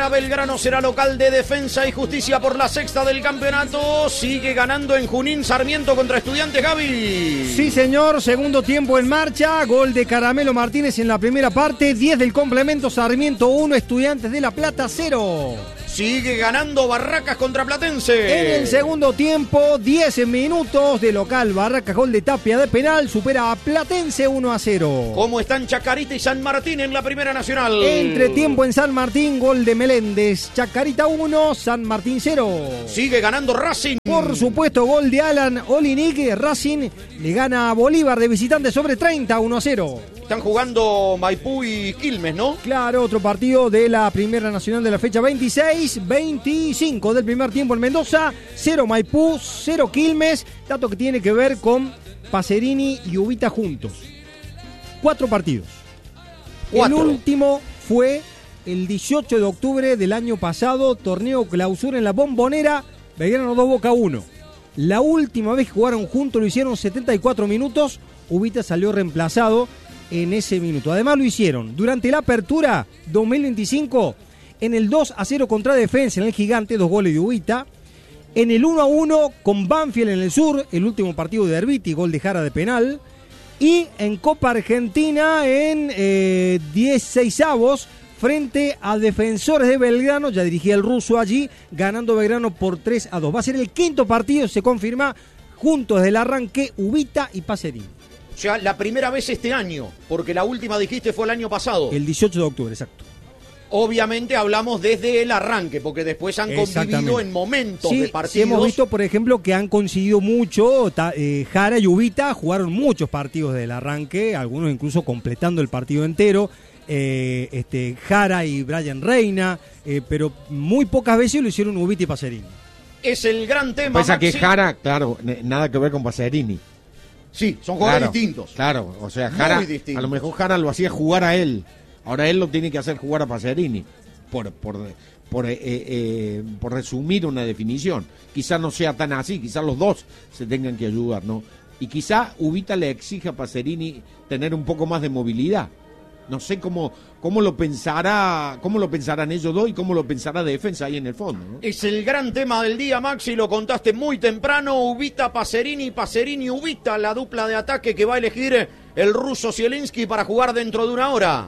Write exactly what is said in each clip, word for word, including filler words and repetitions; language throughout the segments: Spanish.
Belgrano será local de Defensa y Justicia por la sexta del campeonato. Sigue ganando en Junín Sarmiento contra Estudiantes, Gaby. Sí, señor. Segundo tiempo en marcha. Gol de Caramelo Martínez en la primera parte. diez del complemento. Sarmiento uno, Estudiantes de La Plata cero. Sigue ganando Barracas contra Platense. En el segundo tiempo, diez minutos de local. Barracas, gol de Tapia de penal. Supera a Platense uno a cero. ¿Cómo están Chacarita y San Martín en la Primera Nacional? Entretiempo en San Martín, gol de Meléndez. Chacarita uno, San Martín cero. Sigue ganando Racing. Por supuesto, gol de Alan Olinik. Racing le gana a Bolívar de visitante sobre treinta, uno a cero. Están jugando Maipú y Quilmes, ¿no? Claro, otro partido de la Primera Nacional de la fecha veintiséis veinticinco del primer tiempo en Mendoza. cero Maipú, cero Quilmes. Dato que tiene que ver con Pacerini y Ubita juntos. Cuatro partidos. Cuatro. El último fue el dieciocho de octubre del año pasado, torneo clausura en la Bombonera, Belgrano dos, Boca uno. La última vez que jugaron juntos lo hicieron setenta y cuatro minutos, Ubita salió reemplazado en ese minuto. Además lo hicieron durante la apertura dos mil veinticinco en el dos a cero contra Defensa en el Gigante, dos goles de Ubita. En el uno a uno con Banfield en el sur, el último partido de Herbiti, gol de Jara de penal. Y en Copa Argentina en eh, dieciseisavos frente a Defensores de Belgrano, ya dirigía el ruso allí, ganando Belgrano por tres a dos. Va a ser el quinto partido, se confirma, juntos desde el arranque, Ubita y Pacerini. O sea, la primera vez este año, porque la última dijiste fue el año pasado. El dieciocho de octubre, exacto. Obviamente hablamos desde el arranque, porque después han convivido en momentos sí, de partidos. Sí, hemos visto, por ejemplo, que han coincidido mucho, ta, eh, Jara y Ubita jugaron muchos partidos del arranque, algunos incluso completando el partido entero. Eh, este, Jara y Brian Reina, eh, pero muy pocas veces lo hicieron Ubita y Pacerini. Es el gran tema. Pasa que Jara, claro, nada que ver con Pacerini. Sí, son jugadores claro, distintos. Claro, o sea, Jara, a lo mejor Jara lo hacía jugar a él. Ahora él lo tiene que hacer jugar a Pacerini. Por, por, por, eh, eh, por resumir una definición. Quizás no sea tan así, quizás los dos se tengan que ayudar, ¿no? Y quizá Ubita le exige a Pacerini tener un poco más de movilidad. No sé cómo, cómo lo pensará, cómo lo pensarán ellos dos y cómo lo pensará Defensa ahí en el fondo, ¿no? Es el gran tema del día, Maxi, lo contaste muy temprano. Ubita, Pacerini, Pacerini, Ubita, la dupla de ataque que va a elegir el ruso Zielinski para jugar dentro de una hora.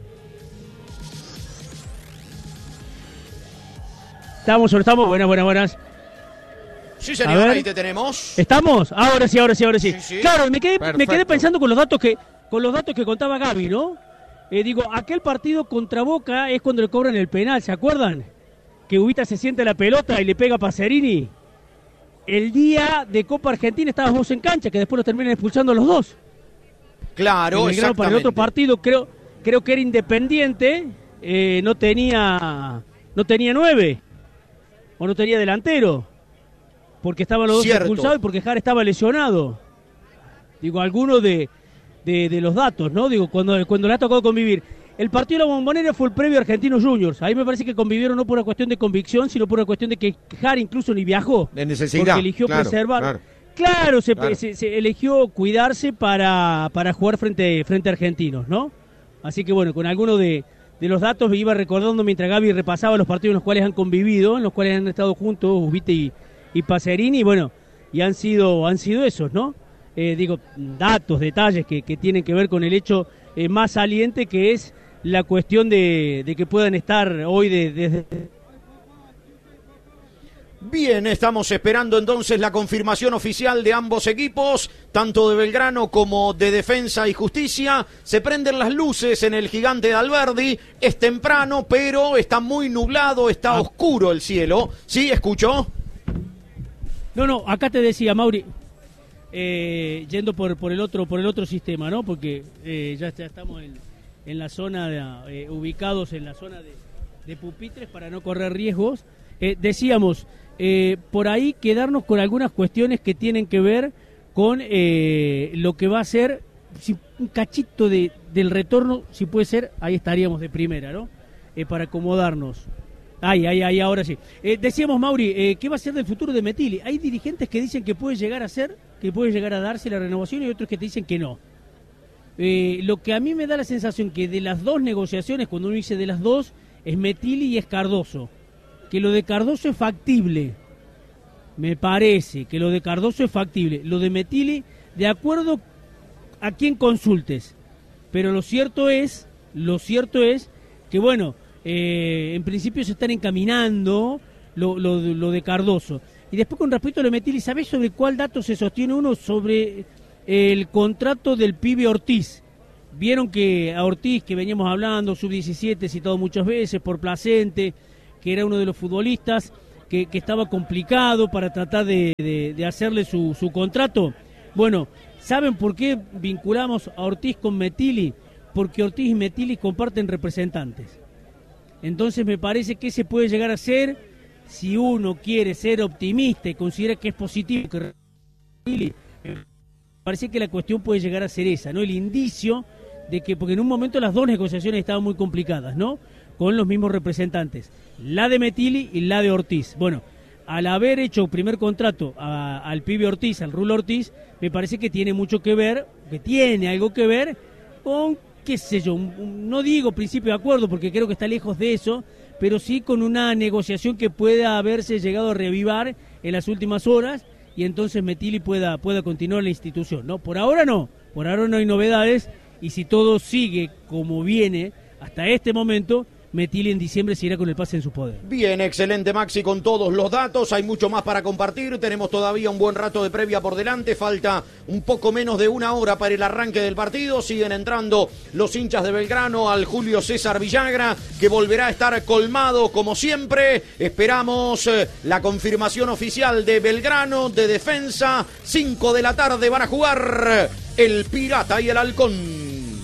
Estamos, estamos, buenas, buenas, buenas. Sí, señor, ahí te tenemos. ¿Estamos? Ahora sí, ahora sí, ahora sí. sí, sí. Claro, me quedé, me quedé pensando con los datos que, con los datos que contaba Gaby, ¿no? Eh, digo, aquel partido contra Boca es cuando le cobran el penal, ¿se acuerdan? Que Ubita se siente la pelota y le pega a Pacerini. El día de Copa Argentina estabas vos en cancha, que después los terminan expulsando a los dos. Claro, exactamente. Para el otro partido, creo, creo que era Independiente, eh, no tenía, no tenía nueve, o no tenía delantero, porque estaban los dos Cierto. expulsados y porque Jara estaba lesionado. Digo, algunos de... De, de los datos, ¿no? Digo, cuando, cuando le ha tocado convivir. El partido de la Bombonera fue el previo a Argentinos Juniors. Ahí me parece que convivieron no por una cuestión de convicción, sino por una cuestión de que Jara incluso ni viajó. De necesidad. Porque eligió claro, preservar. Claro, claro, se, claro. Se, se eligió cuidarse para, para jugar frente, frente a Argentinos, ¿no? Así que bueno, con algunos de, de los datos me iba recordando mientras Gaby repasaba los partidos en los cuales han convivido, en los cuales han estado juntos Ubita y, y Pacerini, y bueno, y han sido, han sido esos, ¿no? Eh, digo, datos, detalles que, que tienen que ver con el hecho eh, más saliente, que es la cuestión de, de que puedan estar hoy desde... De, de... Bien, estamos esperando entonces la confirmación oficial de ambos equipos, tanto de Belgrano como de Defensa y Justicia. Se prenden las luces en el Gigante de Alberdi, es temprano, pero está muy nublado, está ah. oscuro el cielo. ¿Sí? ¿Escuchó? No, no, acá te decía, Mauri... Eh, yendo por por el otro por el otro sistema, ¿no? Porque eh, ya, ya estamos en, en la zona de, eh, ubicados en la zona de, de pupitres para no correr riesgos. Eh, decíamos, eh, por ahí quedarnos con algunas cuestiones que tienen que ver con eh, lo que va a ser si, un cachito de, del retorno, si puede ser, ahí estaríamos de primera, ¿no? Eh, para acomodarnos. Ay, ay, ay, ahora sí. Eh, decíamos, Mauri, eh, ¿qué va a ser del futuro de Metilli? Hay dirigentes que dicen que puede llegar a ser, que puede llegar a darse la renovación, y otros que te dicen que no. Eh, lo que a mí me da la sensación que de las dos negociaciones, cuando uno dice de las dos, es Metilli y es Cardoso. Que lo de Cardoso es factible, me parece que lo de Cardoso es factible. Lo de Metilli, de acuerdo a quien consultes, pero lo cierto es, lo cierto es que bueno, eh, en principio se están encaminando lo, lo, lo de Cardoso. Y después con respecto a lo de Metilli, ¿sabés sobre cuál dato se sostiene uno? Sobre el contrato del pibe Ortiz. Vieron que a Ortiz, que veníamos hablando, sub diecisiete, citado muchas veces por Placente, que era uno de los futbolistas que, que estaba complicado para tratar de, de, de hacerle su, su contrato. Bueno, ¿saben por qué vinculamos a Ortiz con Metilli? Porque Ortiz y Metilli comparten representantes. Entonces me parece que se puede llegar a ser, si uno quiere ser optimista y considera que es positivo que Metilli, me parece que la cuestión puede llegar a ser esa, ¿no? El indicio de que, porque en un momento las dos negociaciones estaban muy complicadas, ¿no? Con los mismos representantes, la de Metilli y la de Ortiz. Bueno, al haber hecho primer contrato a, al pibe Ortiz, al Rulo Ortiz, me parece que tiene mucho que ver, que tiene algo que ver con, qué sé yo, un, un, no digo principio de acuerdo porque creo que está lejos de eso, pero sí con una negociación que pueda haberse llegado a reavivar en las últimas horas y entonces Metilli pueda, pueda continuar en la institución, ¿no? Por ahora no, por ahora no hay novedades y si todo sigue como viene hasta este momento, Metilli en diciembre se irá con el pase en su poder. Bien, excelente Maxi con todos los datos, hay mucho más para compartir, tenemos todavía un buen rato de previa por delante, falta un poco menos de una hora para el arranque del partido, siguen entrando los hinchas de Belgrano al Julio César Villagra, que volverá a estar colmado como siempre, esperamos eh, la confirmación oficial de Belgrano, de Defensa, cinco de la tarde van a jugar el Pirata y el Halcón.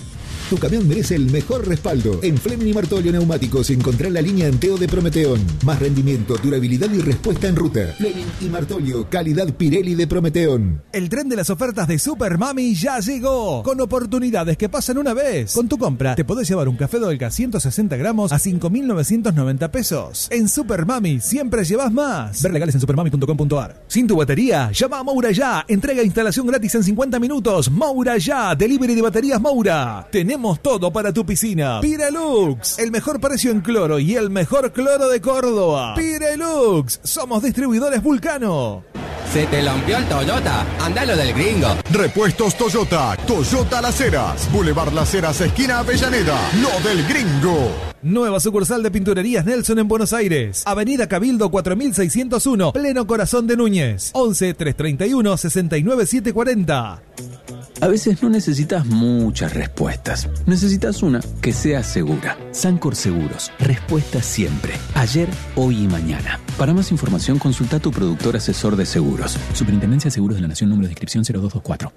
Tu camión merece el mejor respaldo. En Fleming y Martolio Neumáticos encontrá la línea Anteo de Prometeón. Más rendimiento, durabilidad y respuesta en ruta. Fleming y Martolio, calidad Pirelli de Prometeón. El tren de las ofertas de Super Mami ya llegó. Con oportunidades que pasan una vez. Con tu compra te podés llevar un café Dolca ciento sesenta gramos a cinco mil novecientos noventa pesos. En Super Mami siempre llevas más. Ver legales en supermami punto com punto ar. Sin tu batería, llama a Moura Ya. Entrega e instalación gratis en cincuenta minutos. Moura Ya. Delivery de baterías Moura. Tenemos todo para tu piscina. Pirelux, el mejor precio en cloro y el mejor cloro de Córdoba. Pirelux, somos distribuidores Vulcano. ¿Se te lampió el Toyota? Andalo del gringo. Repuestos Toyota, Toyota Las Heras, Boulevard Las Heras, esquina Avellaneda, lo del gringo. Nueva sucursal de Pinturerías Nelson en Buenos Aires. Avenida Cabildo cuatro mil seiscientos uno, pleno corazón de Núñez. once, trescientos treinta y uno, sesenta y nueve, setecientos cuarenta. A veces no necesitas muchas respuestas. Necesitas una que sea segura. Sancor Seguros. Respuesta siempre. Ayer, hoy y mañana. Para más información, consulta a tu productor asesor de seguros. Superintendencia de Seguros de la Nación, número de inscripción cero dos dos cuatro.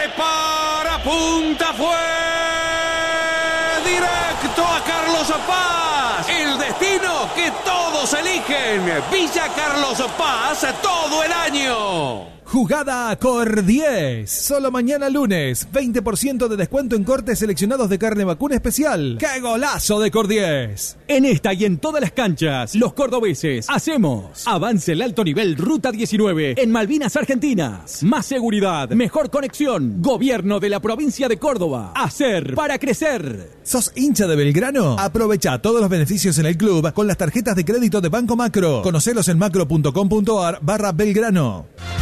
Prepara, punta, fue directo a Carlos Paz. El destino que todos eligen. Villa Carlos Paz todo el año. Jugada Cor diez. Solo mañana lunes. veinte por ciento de descuento en cortes seleccionados de carne vacuna especial. ¡Qué golazo de Cor diez! En esta y en todas las canchas, los cordobeses hacemos avance el alto nivel Ruta diecinueve en Malvinas Argentinas. Más seguridad, mejor conexión. Gobierno de la provincia de Córdoba. Hacer para crecer. ¿Sos hincha de Belgrano? Aprovecha todos los beneficios en el club con las tarjetas de crédito de Banco Macro. Conocelos en macro punto com punto ar barra Belgrano.